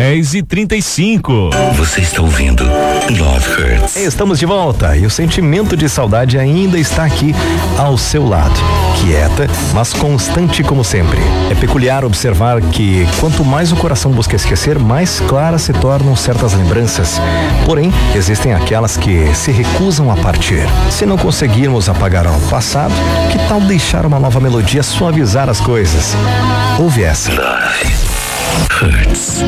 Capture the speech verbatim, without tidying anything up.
dez e trinta e cinco. Você está ouvindo Love Hurts. Estamos de volta e o sentimento de saudade ainda está aqui ao seu lado. Quieta, mas constante como sempre. É peculiar observar que quanto mais o coração busca esquecer, mais claras se tornam certas lembranças. Porém, existem aquelas que se recusam a partir. Se não conseguirmos apagar o passado, que tal deixar uma nova melodia suavizar as coisas? Ouve essa. Love Hurts.